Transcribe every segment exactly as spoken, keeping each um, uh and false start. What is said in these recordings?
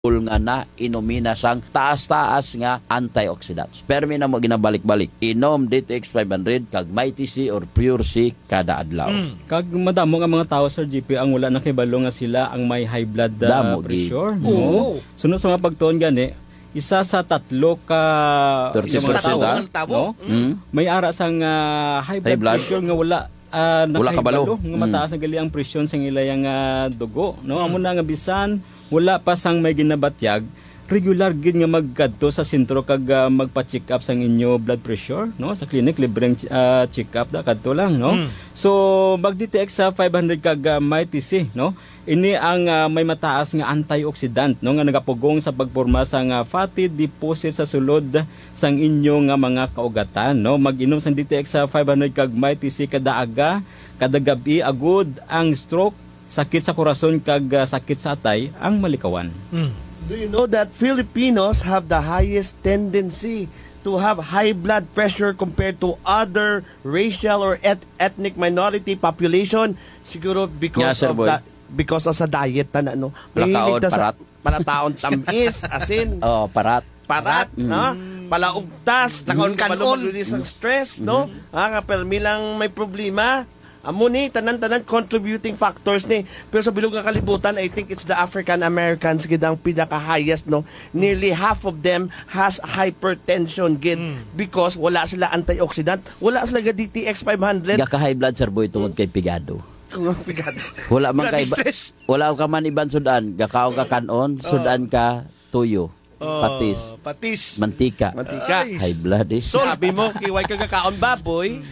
nga na inumina sang taas-taas nga antioxidants. Permi na mo ginabalik-balik. Inom D T X five hundred kag Mighty C or Pure C kada adlaw. Mm. Kag madamo nga mga tao Sir G P ang wala nakibalo nga sila ang may high blood uh, Damo, pressure. Di. No? Sunod sa mga pagtuon gani, isa sa tatlo ka thirty percent mga tao, no? Mm. May ara sang uh, high, blood high blood pressure nga wala uh, wala kabalo nga mataas mm. ang gali ang presyon sang ilayang uh, dugo, no? Mm. Amo na nga bisan wala pa sang may ginabatyag, regular gid nga magkadto sa sentro kag uh, magpa-check up sang inyo blood pressure, no? Sa clinic libreng uh, check up da kadto lang, no? Mm. So mag-D T X sa five hundred kag uh, Mighty C, no? Ini ang uh, may mataas nga antioxidant, no, nga nagapugong sa pagporma sang uh, fatty deposit sa sulod sang inyo nga mga kaugatan, no? Mag-inom sang D T X sa five hundred kag Mighty C kada aga, kada gabi agud ang stroke, sakit sa korason kag uh, sakit sa atay ang malikawan. Mm. Do you know that Filipinos have the highest tendency to have high blood pressure compared to other racial or et- ethnic minority population? Siguro because yeah, of that, because of sa diet na no. Plakaon, parat. Panataon tamis, asin. Oh, parat. Parat, mm. no? Palaugtas, nakaon-kanon release ng stress, no? Mm-hmm. Ah, nga permi lang may problema. Amo ni tanan-tanan contributing factors ni, pero sa bilog nga kalibutan I think it's the African Americans gid ang pinaka highest, no. Nearly half of them has hypertension gid mm. because wala sila antioxidant, wala sila ga D T X five hundred. Ga ka high blood sir boy tungod kay pigado. Kung pigado. Wala man kay wala ka man iban sudan, gakaw ka kanon, sudan ka tuyo. Oh, patis. Patis. Mantika. Mantika. High blood is. So, sabi mo, kiway ka kakaon baboy,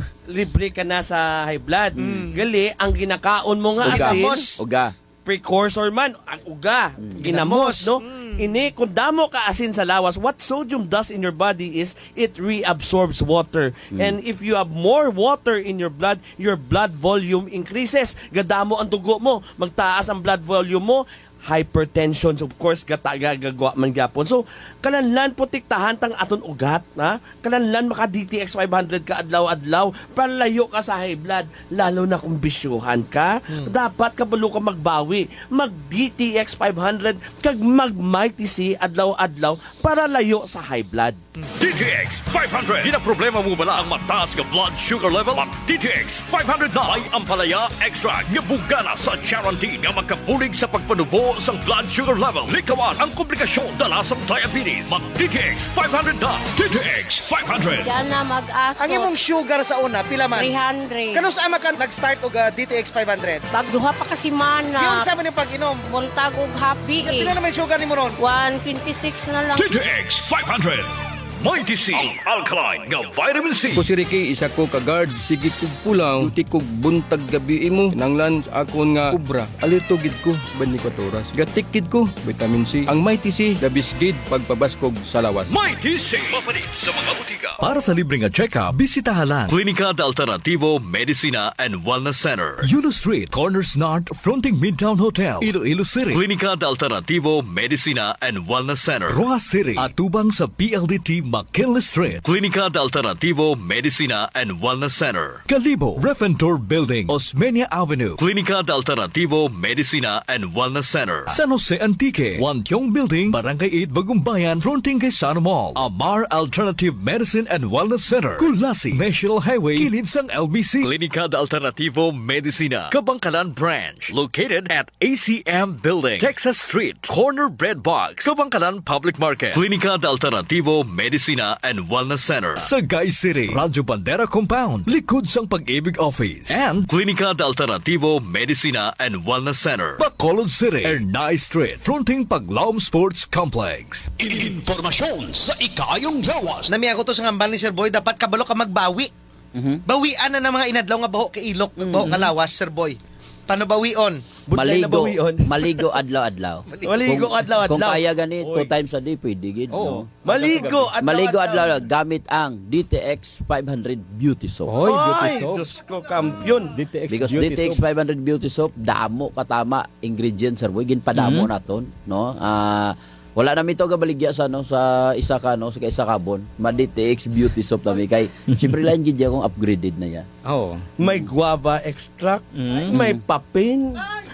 libre ka na sa high blood. Mm. Gali, ang ginakaon mo nga uga. asin, uga. Precursor man, ang uga, mm. ginamos, no? Mm. Ini, kung damo ka asin sa lawas, what sodium does in your body is, it reabsorbs water. Mm. And if you have more water in your blood, your blood volume increases. Gadamo ang dugo mo, magtaas ang blood volume mo, hypertension, of course, gagagawa man gyapon. So, kalanlan po tiktahan tang aton ugat, ha? Kalanlan maka D T X five hundred ka adlaw-adlaw, palayo ka sa high blood, lalo na kung bisyuhan ka, hmm. dapat kabalo ka magbawi. Mag D T X five hundred kag mag Mighty C adlaw-adlaw para layo sa high blood. D T X five hundred. Di na problema mo bala ang mataas ka blood sugar level? Mag D T X five hundred na ay ampalaya extra nga bugana sa guarantee nga magkabulig sa pagpanubo sa blood sugar level. Likawan ang komplikasyon dala sa diabetes. Mag D T X five hundred na. D T X five hundred. Yan na mag-aso. Ang imong sugar sa una, pila man? three hundred. Kano sa ama ka nag-start og uh, D T X five hundred? Bagduha pa kasi mana. Yun sa man yung pag-inom? Buntag og happy eh. Pila naman sugar ni mo ron? one twenty-six na lang. D T X five hundred. Mighty C, ang alkaline nga vitamin C. Ko si Ricky, isa ko ka-guard, sige kog pulang, uti kog buntag gabi mo, nanglan sa akon nga kubra, alito gid ko sa twenty-four oras. Gatik gid ko, vitamin C. Ang Mighty C, labis gid pagpabaskog sa lawas. Mighty C, mapalit sa mga butika. Para sa libreng check-up, bisitahan lang Klinika de Alternativo Medicina and Wellness Center, Yulo Street, Corners North, fronting Midtown Hotel, Iloilo City. Klinika de Alternativo Medicina and Wellness Center, Roa City, atubang sa P L D T McKinley Street. Klinika de Alternativo Medicina and Wellness Center, Calibo, Refentor Building, Osmeña Avenue. Klinika de Alternativo Medicina and Wellness Center, San Jose Antique, Wantiong Building, Barangay eight, Bagumbayan, fronting kay Sano Mall. Amar Alternative Medicine and Wellness Center, Kulasi, National Highway, kilid sang L B C. Klinika de Alternativo Medicina, Kabangkalan Branch, located at A C M Building, Texas Street, Corner Bread Box, Kabangkalan Public Market. Klinika de Alternativo Medicina and Wellness Center, Sagay City, Radyo Bandera Compound, likod sang Pag-ibig Office. And Klinika de Alternativo Medicina and Wellness Center, Bacolod City, Ernay Street, fronting Paglaom Sports Complex. Informasyon sa ikayong lawas. Nami ako to sa ngambal ni Sir Boy, dapat kabalo ka magbawi. Mm-hmm. Bawian na ng mga inadlaw nga baho kay ilok, mm-hmm. baho kalawas, Sir Boy. Paano bawion? Maligo, maligo adlaw-adlaw. Maligo adlaw-adlaw. Kung kaya gani, two times a day, pwede gid. Oh. No? Maligo adlaw-adlaw. Maligo adlaw gamit ang D T X five hundred Beauty Soap. Oy, Beauty Soap. Diyos ko, kampiyon. D T X Because Beauty D T X five hundred Beauty Soap, damo katama ingredients, sir. Gin padamo mm-hmm. naton, no? Ah, uh, wala na mito gabaligya sa no sa isa ka no sa isa kabon ma D T X Beauty Soap tami kay syempre lang gid akong upgraded na ya. Oh, may guava extract, mm-hmm. may papin,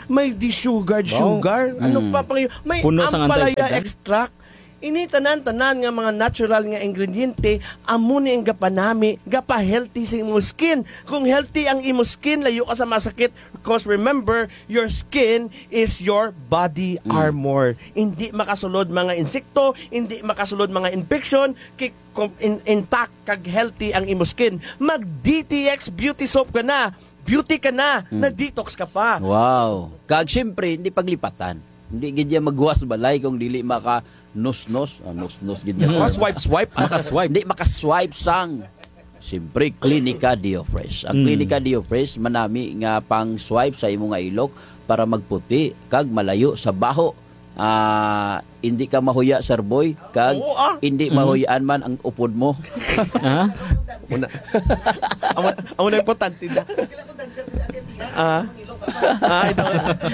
may desugared Wow. sugar, ano Mm. pa pang may Puno sang ampalaya antioxidant. extract. Ini tanan-tanan nga mga natural nga ingrediente amo ni ang gapanami gapa healthy sa imong skin. Kung healthy ang imong skin, layo ka sa masakit because remember your skin is your body armor. Hindi makasulod mga insekto, hindi makasulod mga infection, kay kom- in- intact kag healthy ang imong skin. Mag D T X beauty soap ka na. Beauty ka na, nag-detox ka pa. Wow. Kag syempre, hindi paglipatan. Hindi gid yan maghuwas balay kung dili maka nus-nus, ah, nus-nus gid yan. Oh, swipe swipe. Makaswipe. Hindi makaswipe sang siyempre Clinica Diofresh. Ang Clinica Diofresh manami nga pang swipe sa imong nga ilok para magputi kag malayo sa baho. Ah, hindi ka mahuya sir boy kag Oo, ah. hindi mahuyaan man ang upod mo. Ha? Una. Amo amo na importante na. Ah. Ah, ito.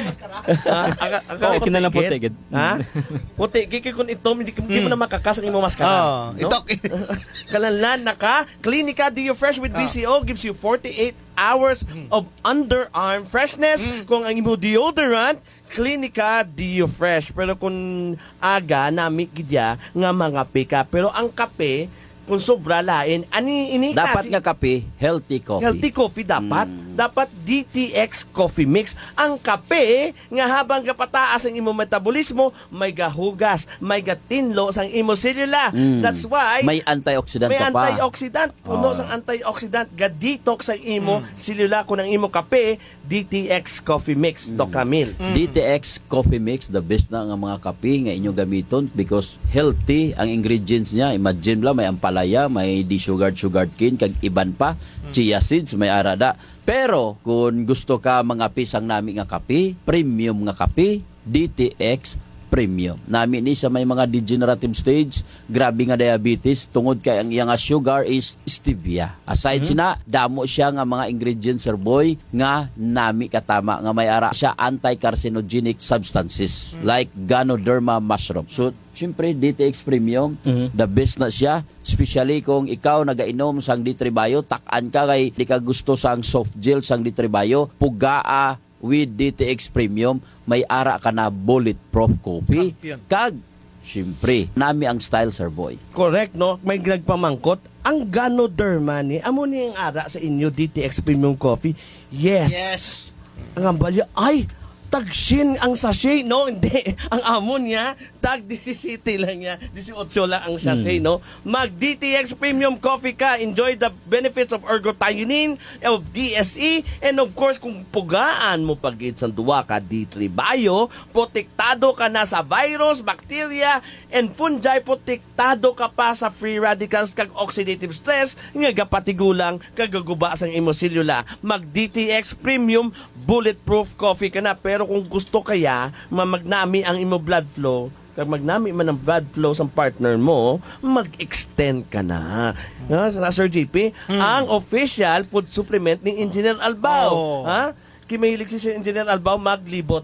Ah, aga- aga- Oo, kinalang puti, gid. gid. Ha? Puti kiki kun ito hindi, hindi mo na makakas ang imong Oh, maskara. ito. Kalanlan naka Clinica Diofresh with B C O gives you forty-eight hours of underarm freshness. Kung ang imong deodorant Clinica Diofresh. Pero kung aga nami gidya nga mga pika. Pero ang kape kung sobra lain ani ini Dapat klase- nga kape, healthy coffee. Healthy coffee dapat. Dapat D T X coffee mix. Ang kape nga habang kapataas ang imong metabolismo, may gahugas, may gatinlo sang imong selula. Mm. That's why May antioxidant may ka pa. antioxidant. Puno Oh. sang antioxidant. Ga-detox ang imo selula kung ang imo kape, D T X coffee mix. Doc Camille. D T X Coffee Mix, the best na nga mga kape nga inyong gamiton because healthy ang ingredients niya. Imagine lang, may ampalaya, may desugared sugared cane, kag iban pa, chia seeds, may arada. Pero kung gusto ka mga pisang nami nga kape, premium nga kape, D T X Premium. Nami ni sa may mga degenerative stage, grabe nga diabetes, tungod kay ang iyang nga sugar is stevia. Aside sina, damo siya nga mga ingredients sir boy nga nami katama nga may ara siya anti-carcinogenic substances like Ganoderma mushroom. So, syempre D T X Premium, the best na siya, especially kung ikaw nagainom sang Ditribayo, takan ka kay di ka gusto sang soft gel sang Ditribayo, pugaa with D T X Premium, may ara ka na bulletproof coffee. Champion. Kag, syempre, nami ang style, sir boy. Correct, no? May nagpamangkot. Ang Ganoderma ni, amo ni ang ara sa inyo D T X Premium Coffee? Yes. Yes. Ang ambalya, ay, tagsin ang sachet, no? Hindi. Ang amo niya, tag seventeen lang niya. eighteen lang ang sachet, no? Mag D T X Premium Coffee ka. Enjoy the benefits of ergothioneine, of D S E, and of course, kung pugaan mo pagit sa duwa ka, D three Bio, protektado ka na sa virus, bacteria, and fungi, protektado ka pa sa free radicals kag oxidative stress, nga gapatigulang kagaguba sa imo selula. Mag D T X Premium bulletproof coffee ka na. Pero kung gusto kaya, mamagnami ang imo blood flow, kag magnami man ang blood flow sa partner mo, mag-extend ka na. Ha, sa Sir J P, ang official food supplement ni Engineer Albao. Oh. Ha? Kimahilig si Sir Engineer Albao maglibot.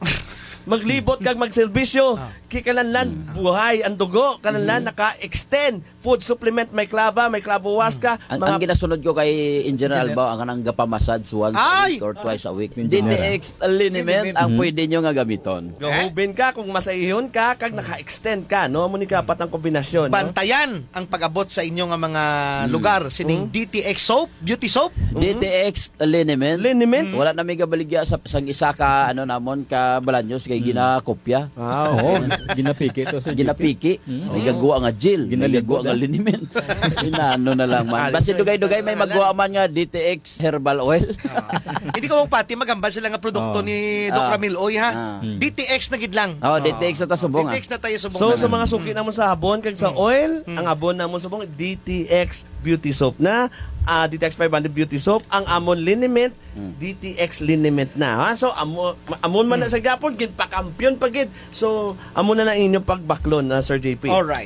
Maglibot kag magserbisyo. Kikalanlan, buhay ang dugo. Kalanlan, naka-extend. Food supplement, may klava, may klavowaska. Ang, ang ginasunod ko kay Engineer Albao, ang kanang gapamassage once a Ay! week or twice a week. D Engineer. T X liniment ang pwede nyo nga gamiton. Gahubin ka kung masayihon ka, kag naka-extend ka. No? Muni ka pat ang kombinasyon. No? Bantayan ang pag-abot sa inyo nga mga lugar. Sining D T X soap, beauty soap. D T X liniment. Liniment? Wala na may gabaligya sa sang isa ka ano namon ka balanyos kay ginakopya. Ah, Oo, ginapiki to sa Ginapiki. May gagawa nga gel, may Ginaligo gagawa nga na. liniment. Inaano na lang man. Basta dugay-dugay may magawa man nga D T X herbal oil. Hindi ko mong pati magambal sila nga produkto Oh. ni Doc Ah. Ramil Oy ha. Ah. D T X na gid lang. Oh, D T X na tasubong. D T X na tayo subong So na sa lang. mga suki namon sa habon kag sa oil, ang habon namon sa bong D T X beauty soap na, ah, D T X five hundred beauty soap, ang amon liniment D T X liniment na. Ha? So amon amon man na sa gapon gid pakampyon pagid. So amon na na inyong pagbaklon na Sir J P. Alright. This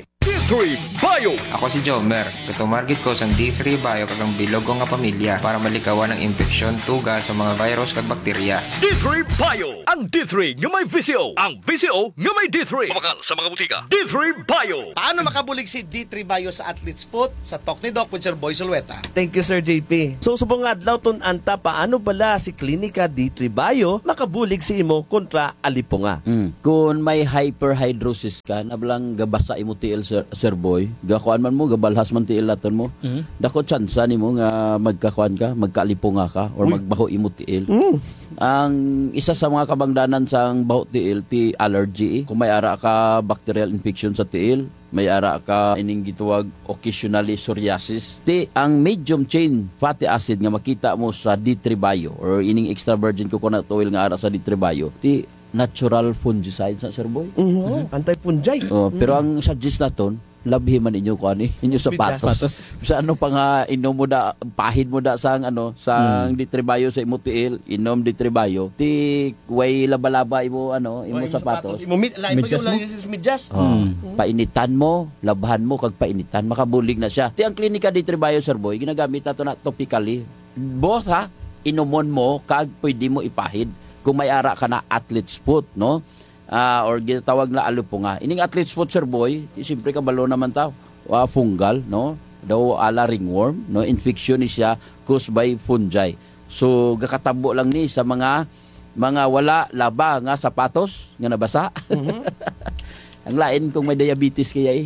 three Bio. Ako si Jomer. Katumargit ko sa D three Bio kagang bilog ko nga pamilya para malikawan ang infeksyon, tuga sa mga virus kag bakterya. D three Bio. Ang D three nga may V C O. Ang V C O nga may D three. Mabakal sa mga butika. D three Bio. Paano makabulig si D three Bio sa Athlete's Foot? Sa Talk ni Doc with Sir Boy Sulweta. Thank you, Sir J P. So, subong adlaw ton anta, paano bala si Klinika D three Bio makabulig si imo kontra alipunga? Mm. Kung may hyperhidrosis ka, nablang gabasa imo tiil, sir, sir boy, gakuan man mo, gabalhas man tiil naton mo, mm-hmm. dako tsansa nimo nga magkakuan ka, magkalipunga ka, or Uy. magbaho imo tiil. Mm. Ang isa sa mga kabangdanan sa baho tiil, ti allergy. Kung may ara ka bacterial infection sa tiil, may ara ka ining gituwag occasionally psoriasis. Ti ang medium chain fatty acid nga makita mo sa D three Bio or ining extra virgin coconut oil nga ara sa D three Bio, ti natural fungicide sa Sir Boy. Mm-hmm. Mm-hmm. Anti-fungi. Oh, pero ang suggest naton, labhi man inyo ko ani, inyo sapatos. sapatos. Sa ano pa nga inom mo da, pahid mo da sang ano, sang mm. D three Bio sa imo tiil, inom D three Bio, ti way laba-laba imo ano, imo sapatos. Imo mid, lain pa yung lang yung medyas. Oh, mm. Painitan mo, labhan mo kag painitan, makabulig na siya. Ti ang klinika D three Bio, Sir Boy, ginagamit nato na topically. Both ha, inomon mo kag pwede mo ipahid. Kung may ara ka na athlete's foot, no? Uh, or ginatawag na alupunga. Ining athlete's foot, Sir Boy, siyempre kabalo naman tao. Uh, fungal, no? Daw ala ringworm, no? Infection ni siya caused by fungi. So, gakatabo lang ni sa mga mga wala laba nga sapatos nga nabasa. Mm-hmm. Ang lain kung may diabetes kaya eh.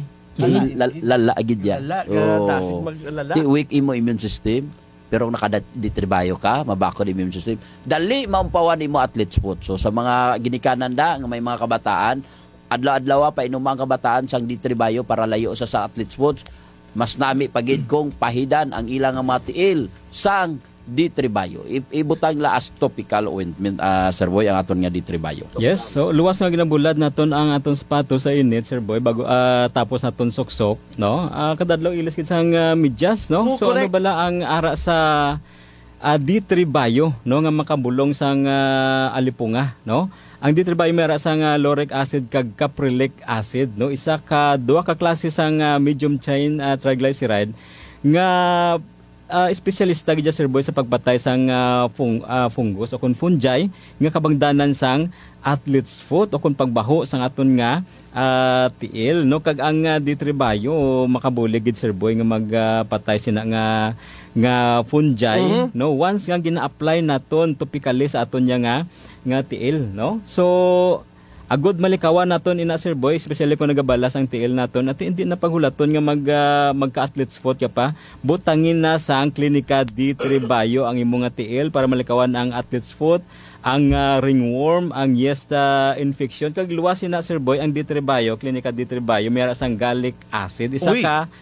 Lala agid ya. Lala, oh. Tasig maglala. Ti weak imo immune system. Pero kung naka-D three Bio ka, mabako di immune system. Dali maumpawan mo athlete's foot. So sa mga ginikanan da, nga may mga kabataan, adlaw-adlaw pa inumang kabataan sang D three Bio para layo sa sa athlete's foot. Mas nami pagid kong pahidan ang ilang mga tiil sang D three Bio. Ibutang la as topical ointment, uh, Sir Boy, ang aton nga D three Bio. Yes, so luwas nga ginabulad naton ang aton sapatos sa init, Sir Boy, bago uh, tapos naton soksok, no? Uh, kadadlaw ilis kit sang uh, medyas, no? Oh, so correct. Ano bala ang ara sa uh, D three Bio, no, nga makabulong sang uh, alipunga, no? Ang D three Bio may ara sang uh, lauric acid kag caprylic acid, no? Isa ka duha ka klase sang uh, medium chain uh, triglyceride nga Uh, espesyalista gid Sir Boy sa pagpatay sang uh, fung, uh, fungus o kun fungi nga kabangdanan sang athlete's foot o kun pagbaho sang aton nga uh, tiil, no? Kag ang uh, D three Bio makabulig gid Sir Boy nga magpatay uh, sina nga nga fungi, mm-hmm. no? Once nga gina-apply naton topically sa aton nga nga tiil, no? So agud malikawan naton ina Sir Boy, especially kung nagabalas ang tiil naton at hindi na paghulaton nga mag uh, magka-athlete's foot ka pa, butangin na sa ang klinika D three Bio ang imong nga tiil para malikawan ang athlete's foot, ang uh, ringworm, ang yesta infection. Kag luwasin na Sir Boy ang D three Bio, klinika D three Bio, mayroon sang gallic acid, isa Uy. ka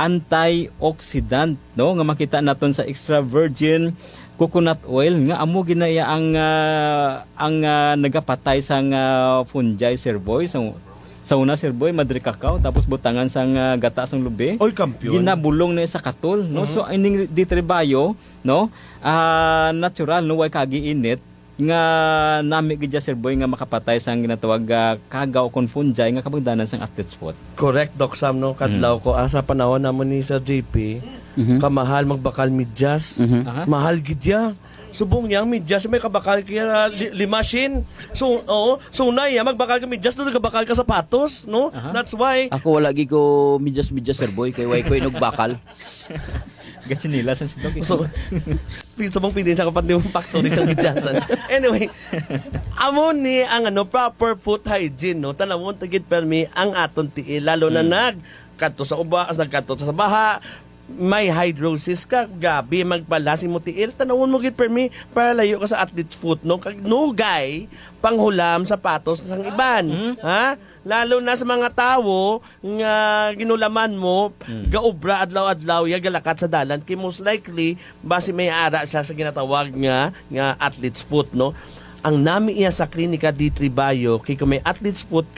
antioxidant, no, nga makita naton sa extra virgin coconut oil nga amo ginaya ang uh, ang uh, nagapatay sang uh, fungi, Sir Boy. So, sa una Sir Boy madri kakao tapos butangan sang uh, gata sang lubi. Oy, kampiyon. Ginabulong na sa katol, no? Mm-hmm. So ining D three Bio, no? Uh, natural no way kagi init nga nami gid Sir Boy nga makapatay sang ginatawag uh, kagaw kon fungi nga kabangdanan sang athlete's foot. Correct, Doc Sam, no? Kadlaw mm. ko asa panahon namon ni Sir J P. Mm-hmm. Kamahal magbakal medyas. Mm-hmm. Mahal gid ya. Subong yang medyas may kabakal kaya li, limasin. So oo, so nay magbakal ka medyas do nagbakal ka sapatos, no? Uh-huh. That's why ako wala gi ko medyas-medyas Sir Boy kay way ko inugbakal. Gatsinila sa sidok. So subong pidin sa kapat yung factory sa medyasan. Anyway, amon ni ang ano proper foot hygiene, no? Tanawon tagid permi ang aton tiil lalo na mm. nag kadto sa uba, as nagkadto sa baha, may hydrosis ka, gabi magpalasin mo tiil, tanawon mo gid permi para layo ka sa athlete's foot, no? Kag no guy panghulam sapatos sang iban, mm-hmm. ha? Lalo na sa mga tawo nga ginulaman mo, mm. gaobra adlaw-adlaw ya galakat sa dalan kay most likely base may ara siya sa ginatawag nga nga athlete's foot, no? Ang nami iya sa klinika D three Bio kay kung may athlete's foot ka,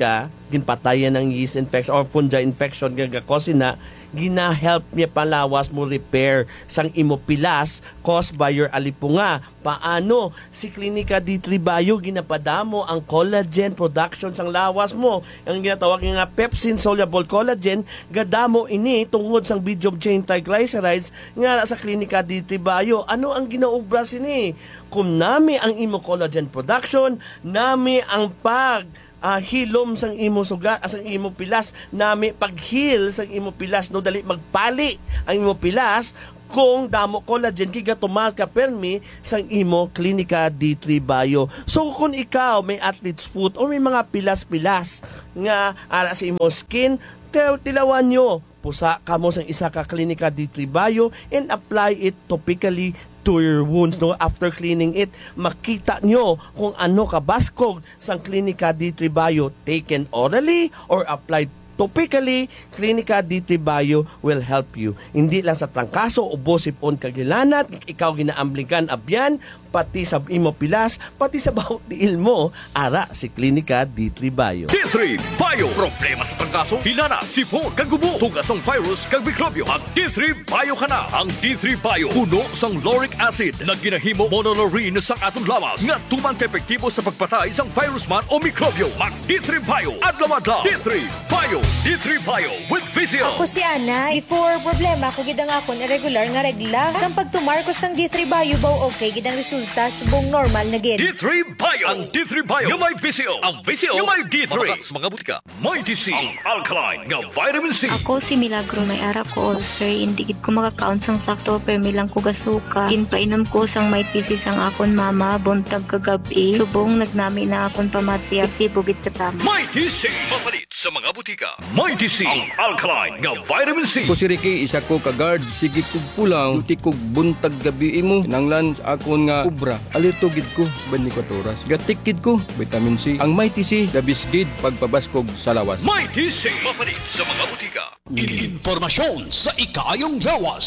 ginpatayan ng yeast infection or fungi infection gagakosin na gina-help niya palawas mo repair sang imopilas caused by your alipunga. Paano? Si Clinica D three Bio ginapadamo ang collagen production sang lawas mo. Ang ginatawag nga pepsin soluble collagen gadamo ini tungod sang medium chain triglycerides nga sa Clinica D three Bio. Ano ang ginaubra sini? Kung nami ang imo collagen production, nami ang pag Uh, hilom sang imo sugat, sang imo pilas, nami paghil sang imo pilas, no dali magpali ang imo pilas kung damo collagen kiga tumal ka permi sang imo Clinica D three Bio. So kung ikaw may athlete's foot o may mga pilas-pilas nga ara sa imo skin, tilawan nyo, pusa ka mo sang isa ka Clinica D three Bio and apply it topically to your wounds. No? After cleaning it, makita nyo kung ano kabaskog sang Clinica D three Bio taken orally or applied topically. Clinica D three Bio will help you. Hindi lang sa trangkaso, ubos, ipon, kagilanat, ikaw ginaambligan abyan, pati sa imo pilas, pati sa bawat diil mo, ara si Clinica D three Bio. D three Bio. Problema sa trangkaso, hinana, sipon, kagubo, tugas ang virus, kag mikrobyo. Ang D three Bio ka na. Ang D three Bio, puno sang lauric acid na ginahimo monolaurin sa atong lawas nga tumang epektibo sa pagpatay sang virus man o mikrobyo. Mag D three Bio. Adlaw-adlaw. D three Bio. D three Bio with Vizio. Ako si Ana. Before problema ko gidang akon irregular nga regla. Sang pagtumarkos sang D three Bio baw okay gidang resulta subong normal na gid. D three Bio. Ang D three Bio yung may Vizio. Ang Vizio yung may D three. Mga, mga butika. May T C. Ang alkaline nga vitamin C. Ako si Milagro. May ara ko ulcer. Hindi gid ko makakaon sang sakto permi lang ko gasuka. Ginpainom ko sang may T C sang akon mama buntag kagabi. Subong nagnami na akon pamati. Aktibo gid katama. May T C. Mapalit sa mga butika. May T C. Ang alkaline nga vitamin C. Ko si Ricky, isa ko ka-guard, sige kog pulang, duti kog buntag gabi mo, nanglan sa akon nga ubra, alerto gid ko sa twenty-four oras. Gatik gid ko, vitamin C. Ang May T C, dabis gid pagpabaskog sa lawas. May T C. Mapalit sa mga butika. Informasyon sa ikayong lawas.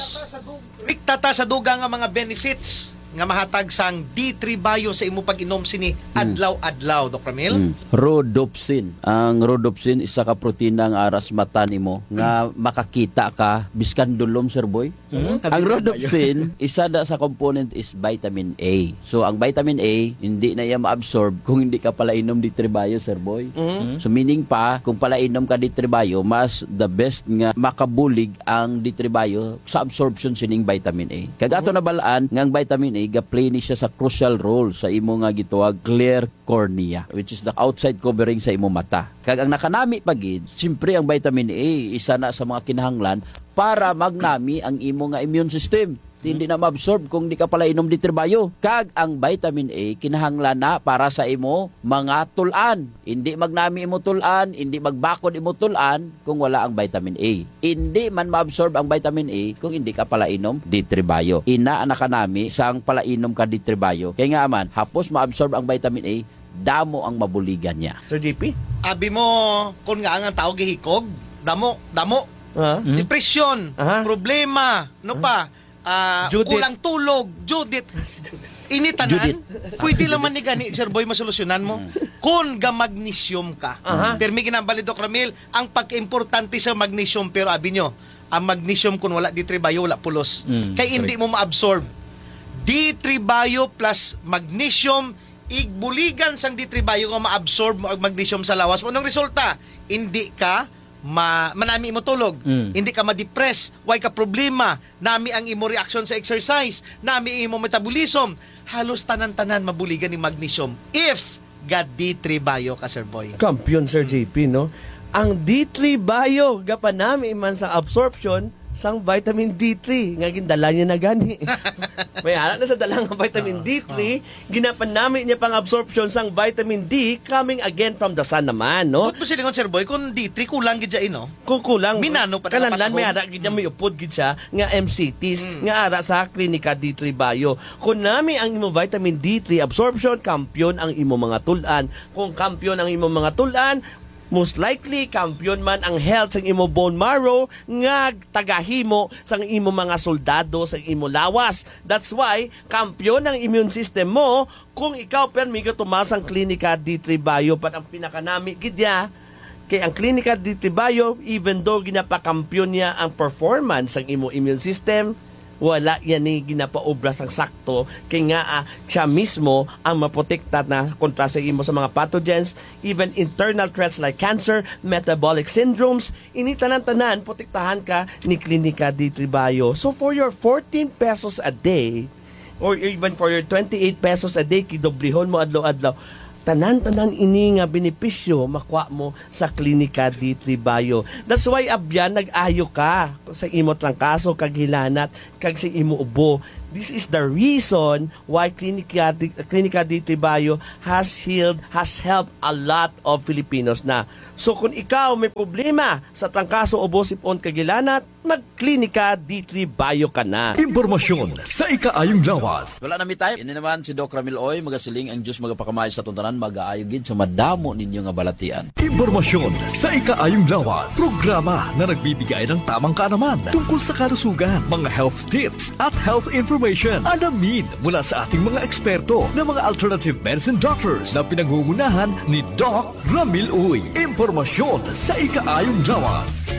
Iktata sa duga nga mga benefits nga mahatag sang D three Bio sa imo pag-inom sini adlaw-adlaw, Doc Ramil. Mm. Rhodopsin. Ang rhodopsin isa ka protina nga aras mata nimo nga makakita ka biskan dulom, Sir Boy. Mm. Ang rhodopsin isa da sa component is vitamin A. So ang vitamin A hindi na iya ma-absorb kung hindi ka pala inom D three Bio, Sir Boy. Mm-hmm. So meaning pa kung pala inom ka D three Bio, mas the best nga makabulig ang D three Bio sa absorption sining vitamin A. Kagato na balaan nga ang vitamin A ga-play ni siya sa crucial role sa imo nga gituwag clear cornea, which is the outside covering sa imo mata. Kag ang nakanami pagid, siyempre ang vitamin A isa na sa mga kinahanglan para magnami ang imo nga immune system. Hindi na ma-absorb kung di ka pala inom D three Bio. Kag ang vitamin A kinahanglan na para sa imo mga tulan. Hindi magnami imo tulan, hindi magbakod imo tulan kung wala ang vitamin A. Hindi man ma-absorb ang vitamin A kung hindi ka pala inom D three Bio. Ina anak kanami sang pala inom ka D three Bio. Kaya nga man, hapos ma-absorb ang vitamin A, damo ang mabuligan niya. Sir J P? Abi mo, kung nga ang tao gihikog, damo, damo, Uh-huh. depresyon, Uh-huh. problema, no pa, ah, Judith. kulang tulog, Judith. Initanan, pwede naman ni gani, Sir Boy, masolusyonan mo. Kung ga magnesium ka. Aha. Pero may ginambali, Doc Ramil, ang pag-importante sa magnesium, pero abi nyo, ang magnesium kung wala D three Bio, wala pulos. Mm, Kaya hindi mo ma-absorb. D three Bio plus magnesium, igbuligan sang D three Bio nga ma-absorb mo ang magnesium sa lawas mo. Anong resulta? Hindi ka ma manami imo tulog, Mm. hindi ka ma-depress, why ka problema, nami ang imo reaction sa exercise, nami imo metabolism, halos tanan-tanan mabuligan ni magnesium if ga D three Bio ka, Sir Boy. Kampiyon, Sir J P, no? Ang D three Bio, gapanami man sa absorption sang vitamin D three. Nga gindala niya na gani. May anak na sa dalang vitamin D three, ginapan namin niya pang absorption sang vitamin D coming again from the sun naman, no? But po silingon, Sir Boy, kung D three kulang gid siya, no? Kung kulang, Minano pa na kananlan napatahong. may ara gid niya may upod gid siya nga M C Ts nga ara sa Clinica D three Bio. Kung nami ang imo vitamin D three absorption, kampiyon ang imo mga tulan. Kung kampiyon ang imo mga tulan, most likely kampiyon man ang health sang imo bone marrow nga tagahimo sang imo mga soldado sang imo lawas. That's why kampiyon ang immune system mo kung ikaw permi ka tumasang Clinica D three Bio. Pat ang pinakanami gid niya Kay ang Klinika D T Bio, even though ginapakampiyon niya ang performance ng imo immune system, wala yan ni ginapaobra sang sakto kay nga ah, siya mismo ang maprotekta na kontra sa imo sa mga pathogens, even internal threats like cancer, metabolic syndromes, ini tanan-tanan protektahan ka ni Klinika D T Bio. So for your fourteen pesos a day or even for your twenty-eight pesos a day, kidoblihon mo adlaw-adlaw, tanan-tanan ini nga benepisyo makuha mo sa Klinika D T Bio. That's why abyan nag-ayo ka sa imo trangkaso kag hilanat kag sa imo ubo. This is the reason why Klinika Klinika D T Bio has healed, has helped a lot of Filipinos na. So kung ikaw may problema sa trangkaso, ubo, sipon, kagilanat, mag-Klinika D T Bio ka na. Impormasyon sa ikaayong lawas. Wala na mi tayo. Ini naman si Doc Ramil Oy, magasiling ang Diyos magapakamay sa tuntanan, mag-aayog gid sa madamo ninyo nga balatian. Impormasyon sa ikaayong lawas. Programa na nagbibigay ng tamang kaalaman tungkol sa kalusugan, mga health tips at health information. Alamin mula sa ating mga eksperto na mga alternative medicine doctors na pinangungunahan ni Doc Ramil Oy. Impormasyon sa ikaayong lawas.